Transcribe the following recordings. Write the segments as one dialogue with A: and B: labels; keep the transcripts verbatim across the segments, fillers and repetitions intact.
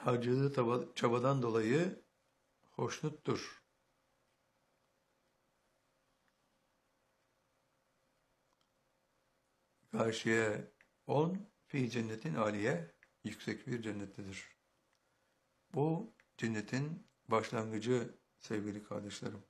A: harcadığı taba- çabadan dolayı hoşnuttur. Karşıya on, fi cennetin aliye, yüksek bir cennettedir. Bu cennetin başlangıcı sevgili kardeşlerim.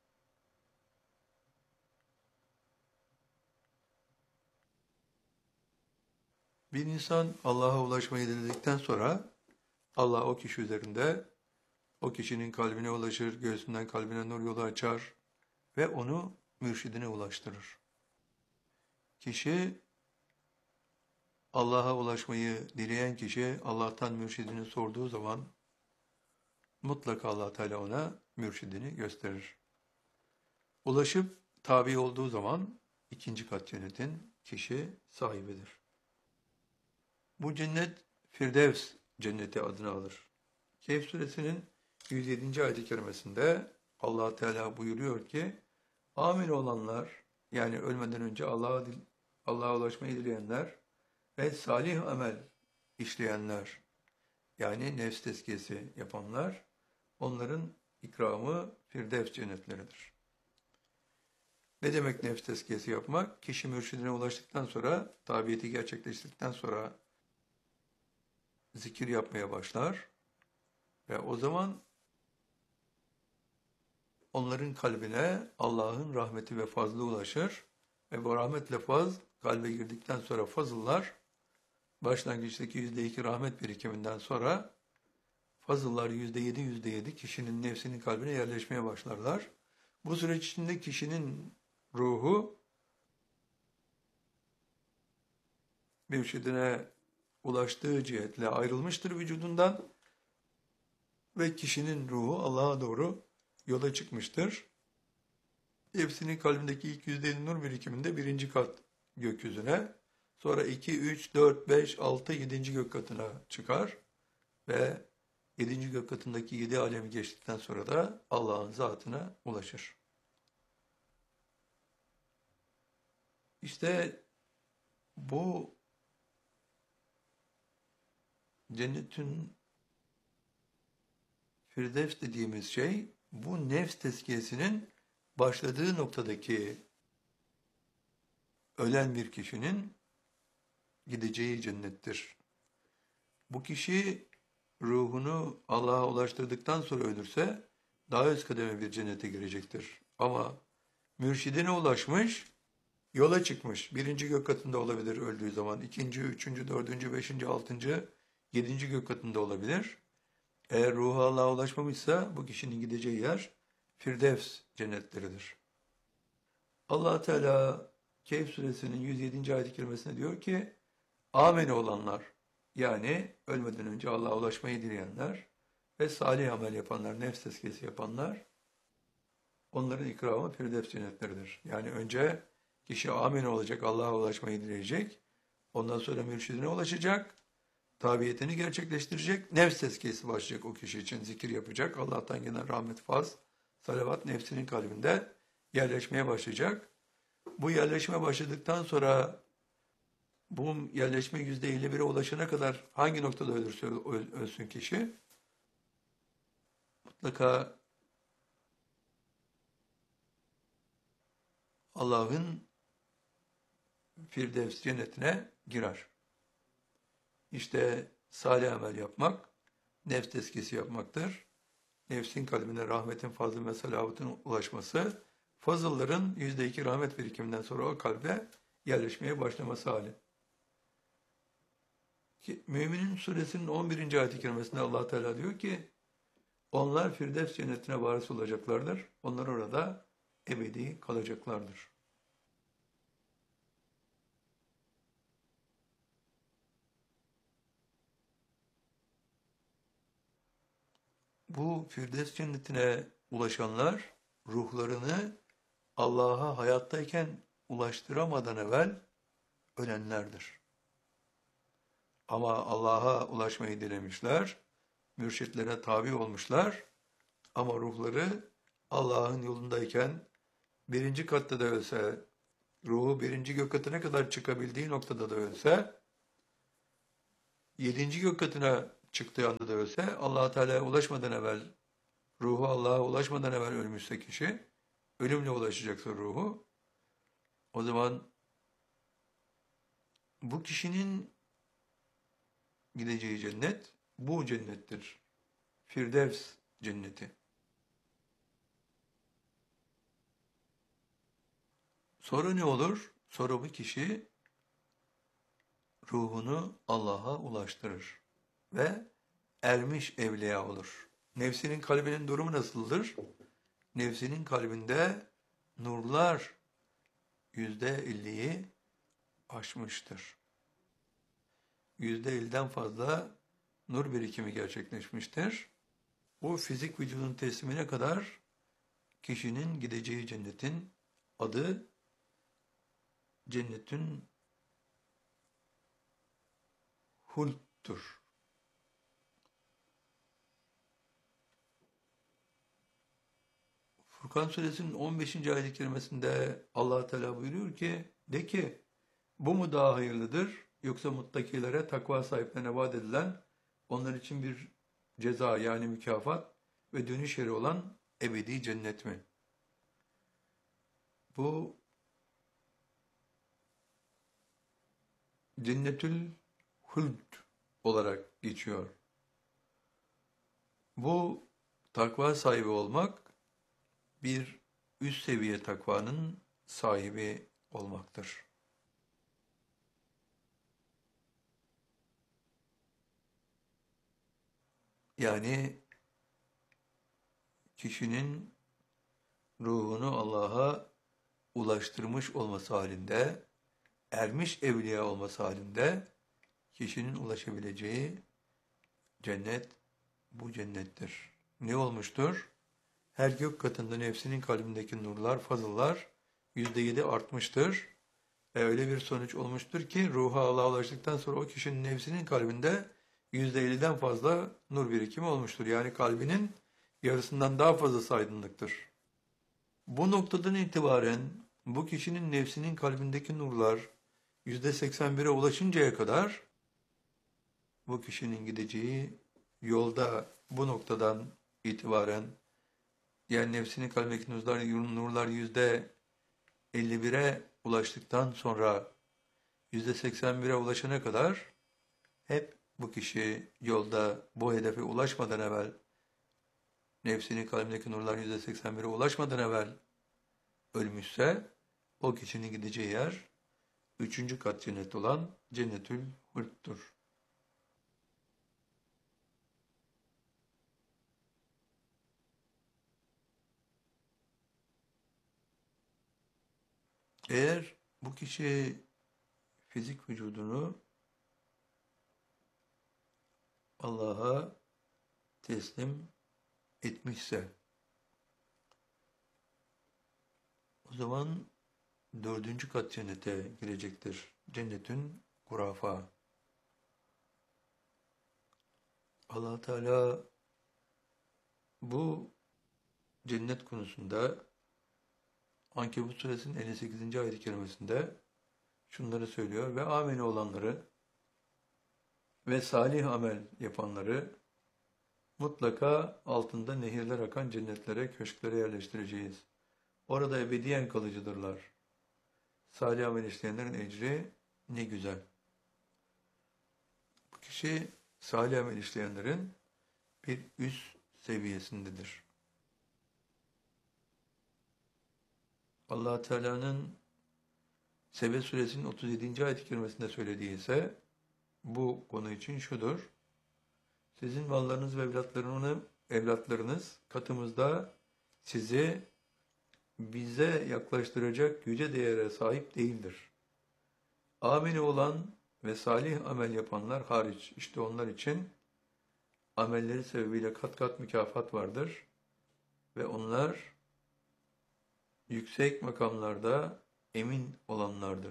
A: Bir insan Allah'a ulaşmayı diledikten sonra Allah o kişi üzerinde, o kişinin kalbine ulaşır, göğsünden kalbine nur yolu açar ve onu mürşidine ulaştırır. Kişi, Allah'a ulaşmayı dileyen kişi Allah'tan mürşidini sorduğu zaman mutlaka Allah Teala ona mürşidini gösterir. Ulaşıp tabi olduğu zaman ikinci kat cennetin kişi sahibidir. Bu cennet Firdevs cenneti adını alır. Kehf suresinin yüz yedinci ayet-i kerimesinde Allah Teala buyuruyor ki, amin olanlar, yani ölmeden önce Allah'a Allah'a ulaşmayı dileyenler ve salih amel işleyenler, yani nefs tezkiyesi yapanlar, onların ikramı Firdevs cennetleridir. Ne demek nefs tezkiyesi yapmak? Kişi mürşidine ulaştıktan sonra, tabiyeti gerçekleştirdikten sonra zikir yapmaya başlar ve o zaman onların kalbine Allah'ın rahmeti ve fazlı ulaşır ve bu rahmetle faz kalbe girdikten sonra fazıllar başlangıçtaki yüzde iki rahmet birikiminden sonra fazıllar yüzde yedi yüzde yedi kişinin nefsinin kalbine yerleşmeye başlarlar. Bu süreç içinde kişinin ruhu mürşidine ulaştığı cihetle ayrılmıştır vücudundan ve kişinin ruhu Allah'a doğru yola çıkmıştır. Nefsinin kalbindeki ilk yüzde elli nur birikiminde birinci kat gökyüzüne, sonra iki, üç, dört, beş, altı, yedinci gök katına çıkar ve yedinci gök katındaki yedi alemi geçtikten sonra da Allah'ın zatına ulaşır. İşte bu cennetin Firdevs dediğimiz şey, bu nefs tezkiyesinin başladığı noktadaki ölen bir kişinin gideceği cennettir. Bu kişi ruhunu Allah'a ulaştırdıktan sonra ölürse daha üst kademe bir cennete girecektir. Ama mürşidine ulaşmış, yola çıkmış. Birinci gök katında olabilir öldüğü zaman. İkinci, üçüncü, dördüncü, beşinci, altıncı, yedinci gök katında olabilir. Eğer ruhu Allah'a ulaşmamışsa bu kişinin gideceği yer Firdevs cennetleridir. Allah Teala Kehf suresinin yüz yedinci ayet-i kerimesinde diyor ki, amene olanlar, yani ölmeden önce Allah'a ulaşmayı dileyenler ve salih amel yapanlar, nefs tezkiyesi yapanlar, onların ikramı Firdevs cennetleridir. Yani önce kişi amene olacak, Allah'a ulaşmayı dileyecek, ondan sonra mürşidine ulaşacak, tabiyetini gerçekleştirecek, nefs tezkiyesi başlayacak o kişi için, zikir yapacak, Allah'tan gelen rahmet, faz, salavat nefsinin kalbinde yerleşmeye başlayacak. Bu yerleşme başladıktan sonra bu yerleşme yüzde elli bire ulaşana kadar hangi noktada ölürse ölsün kişi, mutlaka Allah'ın Firdevs cennetine girer. İşte salih amel yapmak, nefs tezkiyesi yapmaktır. Nefsin kalbine rahmetin, fazlı ve salavatın ulaşması, fazılların yüzde iki rahmet birikiminden sonra o kalbe yerleşmeye başlaması hali. Ki, Müminin suresinin on birinci ayet-i kerimesinde Allah Teala diyor ki, onlar Firdevs cennetine varis olacaklardır. Onlar orada ebedi kalacaklardır. Bu Firdevs cennetine ulaşanlar ruhlarını Allah'a hayattayken ulaştıramadan evvel ölenlerdir. Ama Allah'a ulaşmayı dilemişler, mürşitlere tabi olmuşlar ama ruhları Allah'ın yolundayken birinci katta da ölse, ruhu birinci gök katına kadar çıkabildiği noktada da ölse, yedinci gök katına çıktığı anda da ölse, Allah Teala'ya ulaşmadan evvel, ruhu Allah'a ulaşmadan evvel ölmüşse kişi, ölümle ulaşacaksa ruhu, o zaman bu kişinin gideceği cennet, bu cennettir. Firdevs cenneti. Sonra ne olur? Sonra bu kişi ruhunu Allah'a ulaştırır ve ermiş evliya olur. Nefsinin kalbinin durumu nasıldır? Nefsinin kalbinde nurlar yüzde elliyi aşmıştır. Yüzde elliden fazla nur birikimi gerçekleşmiştir. Bu fizik vücudun teslimine kadar kişinin gideceği cennetin adı cennetün hulttur. Furkan Suresinin on beşinci ayet-i kerimesinde Allah Teala buyuruyor ki, de ki, bu mu daha hayırlıdır, yoksa muttakilere, takva sahiplerine vaat edilen, onlar için bir ceza yani mükafat ve dönüş yeri olan ebedi cennet mi? Bu cennetül huld olarak geçiyor. Bu takva sahibi olmak, bir üst seviye takvanın sahibi olmaktır. Yani kişinin ruhunu Allah'a ulaştırmış olması halinde, ermiş evliya olması halinde kişinin ulaşabileceği cennet bu cennettir. Ne olmuştur? Her gök katında nefsinin kalbindeki nurlar, fazıllar yüzde yedi artmıştır. Ve öyle bir sonuç olmuştur ki ruha Allah'a ulaştıktan sonra o kişinin nefsinin kalbinde yüzde elliden fazla nur birikimi olmuştur. Yani kalbinin yarısından daha fazlası aydınlıktır. Bu noktadan itibaren bu kişinin nefsinin kalbindeki nurlar yüzde seksen bire ulaşıncaya kadar bu kişinin gideceği yolda bu noktadan itibaren, yani nefsinin kalbindeki nurlar, nurlar yüzde elli bire ulaştıktan sonra yüzde seksen bire ulaşana kadar hep bu kişi yolda bu hedefe ulaşmadan evvel, nefsinin kalbindeki nurlar yüzde seksen bire ulaşmadan evvel ölmüşse, o kişinin gideceği yer üçüncü kat cennet olan cennetül hult'tur. Eğer bu kişi fizik vücudunu Allah'a teslim etmişse, o zaman dördüncü kat cennete girecektir. Cennetün gurafa. Allah Teala bu cennet konusunda Ankebut suresinin elli sekizinci ayet-i kerimesinde şunları söylüyor: ve ameli olanları ve salih amel yapanları mutlaka altında nehirler akan cennetlere, köşklere yerleştireceğiz. Orada ebediyen kalıcıdırlar. Salih amel işleyenlerin ecri ne güzel. Bu kişi salih amel işleyenlerin bir üst seviyesindedir. Allah Teala'nın Sebe suresinin otuz yedinci ayet-i kerimesinde söylediği ise bu konu için şudur: sizin mallarınız ve evlatlarını, evlatlarınız katımızda sizi bize yaklaştıracak yüce değere sahip değildir. Ameli olan ve salih amel yapanlar hariç, işte onlar için amelleri sebebiyle kat kat mükafat vardır ve onlar yüksek makamlarda emin olanlardır.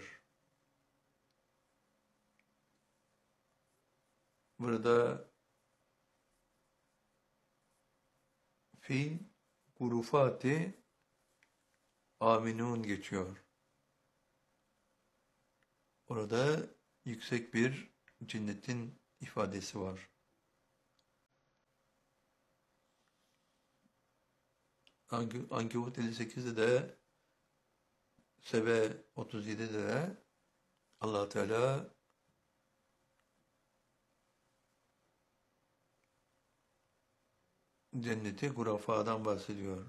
A: Burada fiil gurufati aminun geçiyor. Orada yüksek bir cennetin ifadesi var. Anke- Ankebut elli sekizde de Sebe otuz yedide de Allah Teala cenneti hurafadan bahsediyor.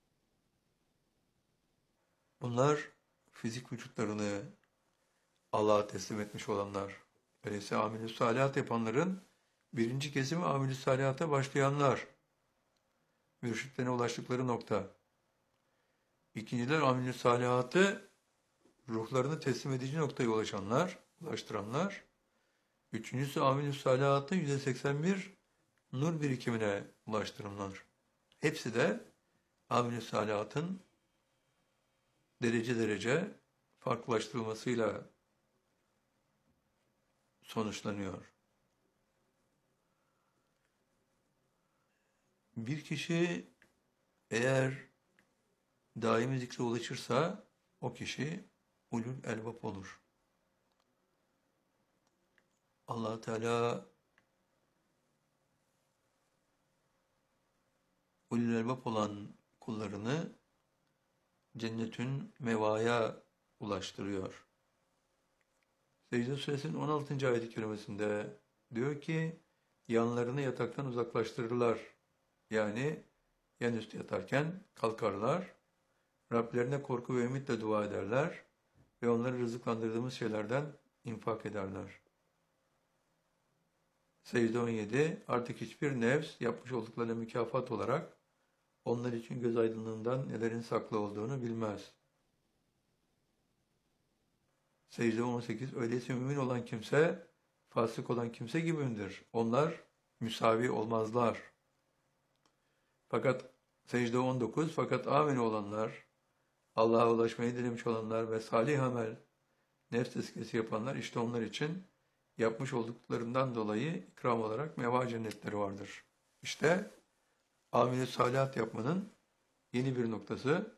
A: Bunlar fizik vücutlarını Allah'a teslim etmiş olanlar. Öyleyse amel-i salihat yapanların birinci kesimi amel-i salihata başlayanlar. Mürşitlerine ulaştıkları nokta. İkinciler amel-i salihatı ruhlarını teslim edici noktaya ulaşanlar, ulaştıranlar. Üçüncüsü amel-i salihatı yüzde seksen bir nur birikimine ulaştıranlar. Hepsi de amel-i salihatın derece derece farklılaştırılmasıyla sonuçlanıyor. Bir kişi eğer daimi zikre ulaşırsa o kişi ulul elbap olur. Allah Teala ulul elbap olan kullarını cennetün mevaya ulaştırıyor. Secde Suresinin on altıncı ayet-i kerimesinde diyor ki yanlarını yataktan uzaklaştırırlar. Yani yan üstü yatarken kalkarlar, Rablerine korku ve ümitle dua ederler ve onları rızıklandırdığımız şeylerden infak ederler. Secde on yedi artık hiçbir nefs yapmış olduklarına mükafat olarak onlar için göz aydınlığından nelerin saklı olduğunu bilmez. Secde on sekiz öyleyse mümin olan kimse fasık olan kimse gibidir. Onlar müsavi olmazlar. Fakat secde on dokuz fakat amin olanlar, Allah'a ulaşmayı dilemiş olanlar ve salih amel, nefs tezkiyesi yapanlar işte onlar için yapmış olduklarından dolayı ikram olarak meva cennetleri vardır. İşte amel-i salihat yapmanın yeni bir noktası.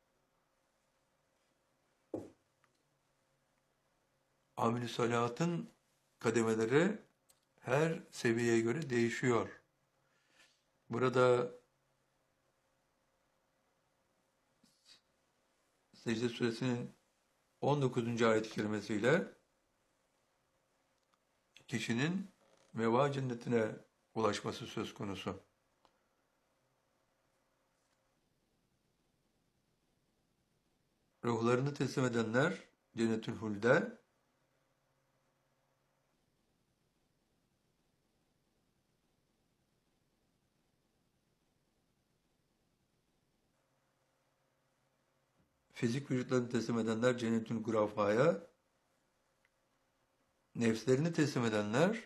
A: Amel-i salihatın kademeleri her seviyeye göre değişiyor. Burada Secde Suresinin on dokuzuncu ayet-i kerimesiyle kişinin meva cennetine ulaşması söz konusu. Ruhlarını teslim edenler Cennetül Hul'de, fizik vücutlarını teslim edenler Cennetül Gurafa'ya, nefslerini teslim edenler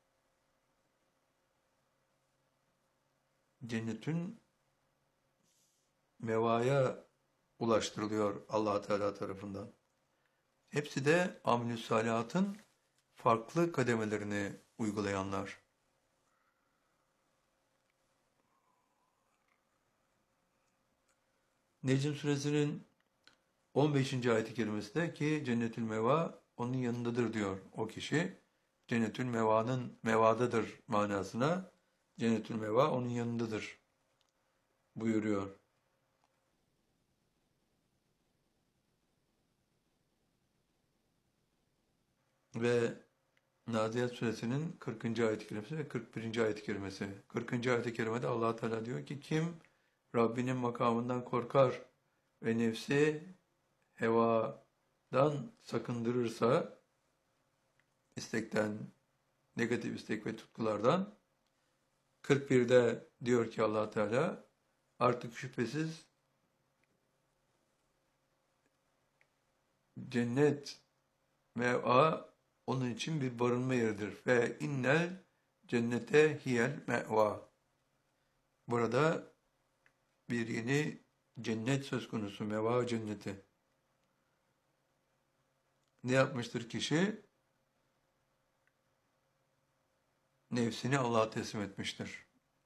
A: Cennetün Meva'ya ulaştırılıyor Allah Teala tarafından. Hepsi de amel-i salihatın farklı kademelerini uygulayanlar. Necm Suresinin on beşinci ayet-i kerimesinde ki Cennetül Meva onun yanındadır diyor o kişi. Cennetül Meva'nın mevadadır manasına Cennetül Meva onun yanındadır buyuruyor. Ve Nazihat Suresinin kırkıncı ayet-i kerimesi ve kırk birinci ayet-i kerimesi. kırkıncı ayet-i kerimede Allah Teala diyor ki kim Rabbinin makamından korkar ve nefsi hevadan sakındırırsa istekten, negatif istek ve tutkulardan kırk birde diyor ki Allah Teala artık şüphesiz cennet meva onun için bir barınma yeridir. Ve innel cennete hiyel me'va. Burada bir yeni cennet söz konusu, meva cenneti. Ne yapmıştır kişi? Nefsini Allah'a teslim etmiştir.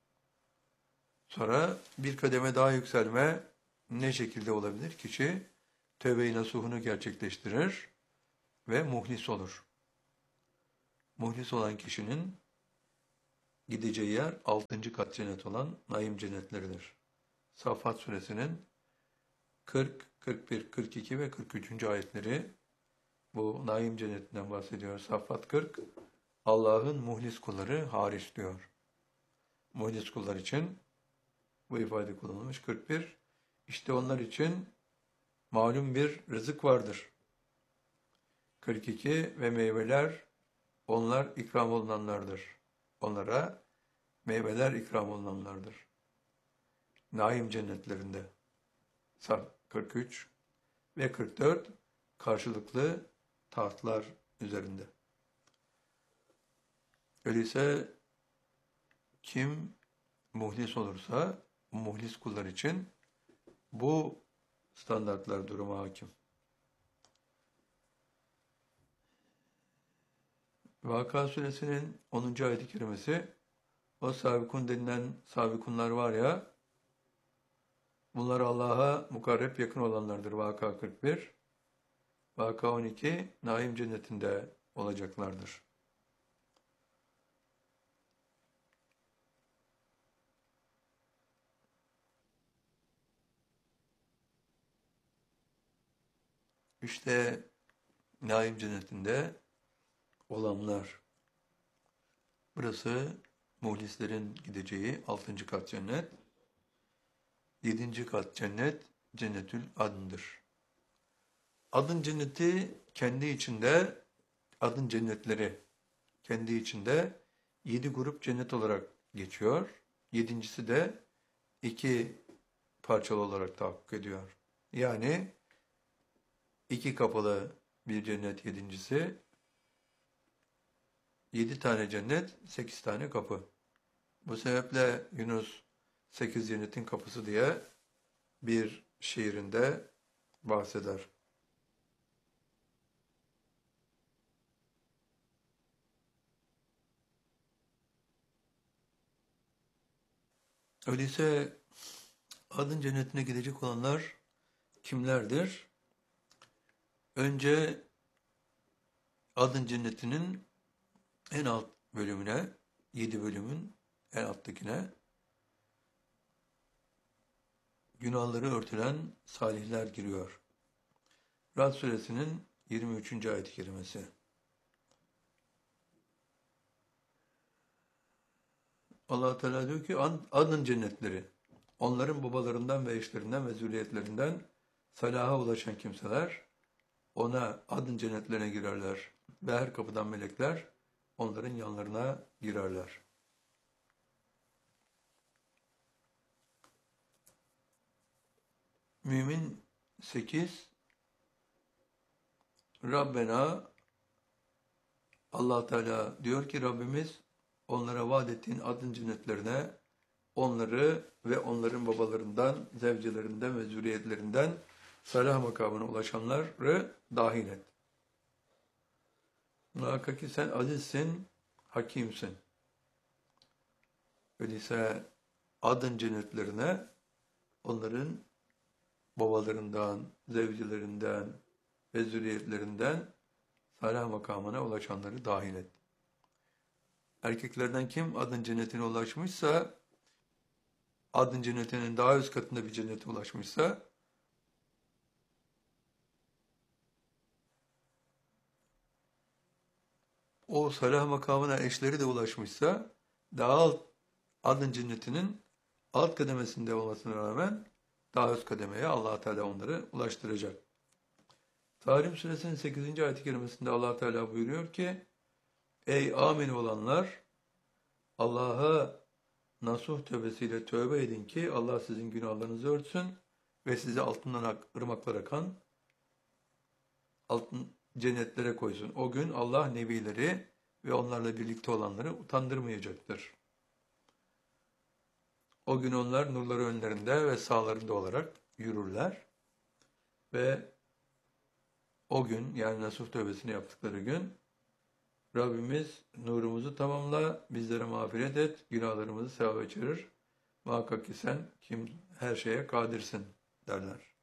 A: Sonra bir kademe daha yükselme ne şekilde olabilir? Kişi tövbe-i nasuhunu gerçekleştirir ve muhlis olur. Muhlis olan kişinin gideceği yer altıncı kat cennet olan naim cennetleridir. Saffat suresinin kırk, kırk bir, kırk iki ve kırk üçüncü ayetleri bu naim cennetinden bahsediyor. Saffat kırk, Allah'ın muhlis kulları hariç diyor. Muhlis kullar için bu ifade kullanılmış. kırk bir, işte onlar için malum bir rızık vardır. kırk iki ve meyveler onlar ikram olunanlardır. Onlara meyveler ikram olunanlardır. Naim cennetlerinde. kırk üç ve kırk dört karşılıklı tahtlar üzerinde. Öyleyse kim muhlis olursa muhlis kullar için bu standartlar duruma hakim. Vaka suresinin onuncu ayet-i kerimesi, o sabikun denilen sabikunlar var ya, bunlar Allah'a mukarreb yakın olanlardır. Vaka kırk bir, Vaka on iki, naim cennetinde olacaklardır. İşte naim cennetinde olanlar. Burası muhlislerin gideceği altıncı kat cennet. Yedinci kat cennet, cennetül adındır. Adın cenneti kendi içinde, adın cennetleri kendi içinde yedi grup cennet olarak geçiyor. Yedincisi de iki parçalı olarak tahakkuk ediyor. Yani iki kapılı bir cennet yedincisi, yedi tane cennet, sekiz tane kapı. Bu sebeple Yunus sekiz cennetin kapısı diye bir şiirinde bahseder. Öyleyse adın cennetine gidecek olanlar kimlerdir? Önce adın cennetinin en alt bölümüne, yedi bölümün en alttakine günahları örtülen salihler giriyor. Rad suresinin yirmi üçüncü ayet-i kerimesi. Allah Teala diyor ki adın cennetleri, onların babalarından ve eşlerinden ve zürriyetlerinden salaha ulaşan kimseler ona adın cennetlerine girerler ve her kapıdan melekler onların yanlarına girerler. Mümin sekiz, Rabbena, Allah Teala diyor ki Rabbimiz onlara vaat ettiğin adın cennetlerine onları ve onların babalarından, zevcelerinden ve zürriyetlerinden salah makamına ulaşanları dahil et. Muhakkak ki sen azizsin, hakimsin. Öyleyse adın cennetlerine onların babalarından, zevcelerinden ve zürriyetlerinden salah makamına ulaşanları dahil et. Erkeklerden kim adın cennetine ulaşmışsa, adın cennetinin daha üst katında bir cennete ulaşmışsa, o salah makamına eşleri de ulaşmışsa, daha alt, adın cennetinin alt kademesinde olmasına rağmen daha üst kademeye Allah Teala onları ulaştıracak. Tahrim suresinin sekizinci ayet-i kerimesinde Allah Teala buyuruyor ki, ey amin olanlar, Allah'a nasuh tövbesiyle tövbe edin ki Allah sizin günahlarınızı örtsün ve sizi altından ırmaklar akan altın cennetlere koysun. O gün Allah nebileri ve onlarla birlikte olanları utandırmayacaktır. O gün onlar nurları önlerinde ve sağlarında olarak yürürler ve o gün yani nasuh tövbesini yaptıkları gün Rabbimiz nurumuzu tamamla, bizlere mağfiret et, günahlarımızı sevap çevir. Muhakkak ki sen kim her şeye kadirsin derler.